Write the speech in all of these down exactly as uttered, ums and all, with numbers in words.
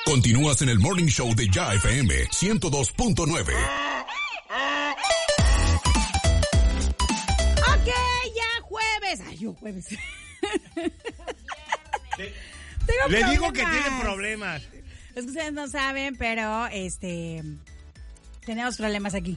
Continúas en el Morning Show de Ya F M ciento dos punto nueve. Ok, ya jueves. Ay, yo jueves. Le, Tengo le problemas. digo que tiene problemas. Es que ustedes no saben, pero este tenemos problemas aquí.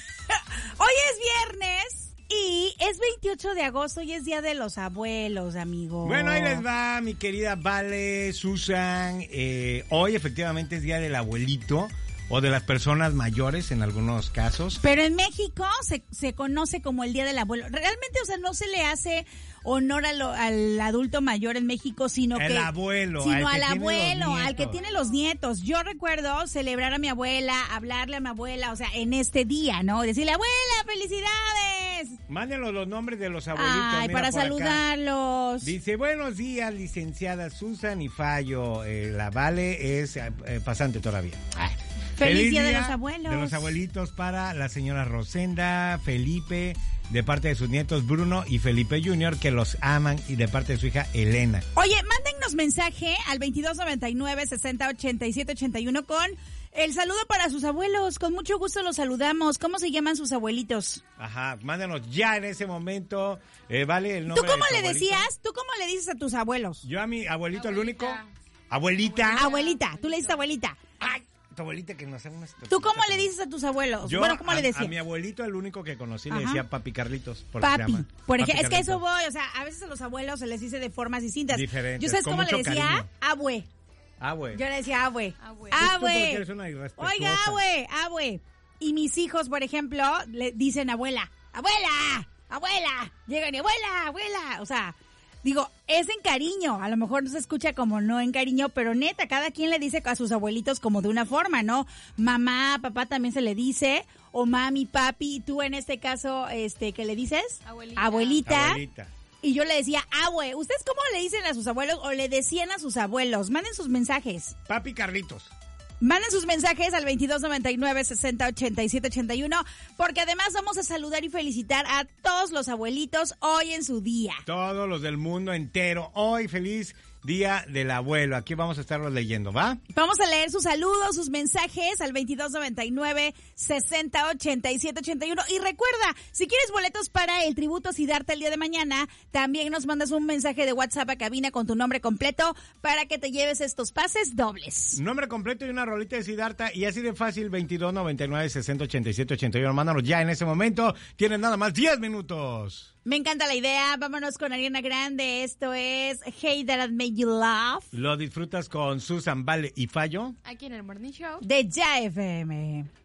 Hoy es viernes y es veintiocho de agosto y es Día de los Abuelos, amigos. Bueno, ahí les va, mi querida Vale, Susan. Eh, hoy efectivamente es Día del Abuelito o de las personas mayores en algunos casos. Pero en México se, se conoce como el Día del Abuelo. Realmente, o sea, no se le hace honor a lo, al adulto mayor en México, sino el que... abuelo, Sino al, al que abuelo, al que tiene tiene los nietos. Yo recuerdo celebrar a mi abuela, hablarle a mi abuela, o sea, en este día, ¿no? Decirle, abuela, felicidades. Mándenos los nombres de los abuelitos. Ay, mira, para por acá. saludarlos. Dice, buenos días, licenciada Susan y Fallo. Eh, la Vale es eh, pasante todavía. Ay. Feliz Día de los Abuelos. De los abuelitos para la señora Rosenda, Felipe, de parte de sus nietos Bruno y Felipe junior, que los aman, y de parte de su hija Elena. Oye, mándennos mensaje al veintidós noventa y nueve, sesenta, ochenta y siete, ochenta y uno con el saludo para sus abuelos. Con mucho gusto los saludamos. ¿Cómo se llaman sus abuelitos? Ajá, mándanos ya en ese momento, eh, ¿vale? El ¿Tú nombre cómo de tu le abuelito. decías? ¿Tú cómo le dices a tus abuelos? Yo a mi abuelito, el único. Abuelita. Abuelita. Abuelita, tú le dices abuelita. Ay, tu abuelita que nos hace unas ¿Tú cómo le dices a tus abuelos? Yo, bueno, ¿cómo a, le decías? a mi abuelito, el único que conocí, Ajá. le decía Papi Carlitos. Porque se Papi, llama. por Papi ejemplo, es que eso Carlitos. voy, o sea, a veces a los abuelos se les dice de formas distintas. Diferentes, ¿Yo sabes con cómo le mucho decía? cariño. Abue. Ah, güey. Yo le decía abue. Abue. Tú- tú porque Abue. eres una irrespetuosa. Oiga, abue, abue. Y mis hijos, por ejemplo, le dicen abuela. Abuela, abuela. Llegan y abuela, abuela. O sea, digo, es en cariño. A lo mejor no se escucha como no en cariño, pero neta, cada quien le dice a sus abuelitos como de una forma, ¿no? Mamá, papá también se le dice, o mami, papi. Tú en este caso, este, ¿qué le dices? Abuelita. Abuelita. Abuelita. Y yo le decía, abue. ¿Ustedes cómo le dicen a sus abuelos o le decían a sus abuelos? Manden sus mensajes. Papi Carlitos. Manden sus mensajes al veintidós noventa y nueve, sesenta, ochenta y siete, ochenta y uno, porque además vamos a saludar y felicitar a todos los abuelitos hoy en su día. Todos los del mundo entero. Hoy, feliz Día del Abuelo. Aquí vamos a estarlos leyendo, ¿va? Vamos a leer sus saludos, sus mensajes al veintidós noventa y nueve, sesenta, ochenta y siete, ochenta y uno. Y recuerda, si quieres boletos para el tributo a Siddhartha el día de mañana, también nos mandas un mensaje de WhatsApp a cabina con tu nombre completo para que te lleves estos pases dobles. Nombre completo y una rolita de Siddhartha. Y así de fácil, veintidós noventa y nueve, sesenta, ochenta y siete, ochenta y uno. Mándanos ya en ese momento. Tienes nada más diez minutos. Me encanta la idea. Vámonos con Ariana Grande. Esto es Hey That I Made You Laugh Lo disfrutas con Susan, Vale y Fallo. Aquí en el Morning Show. de Ya F M.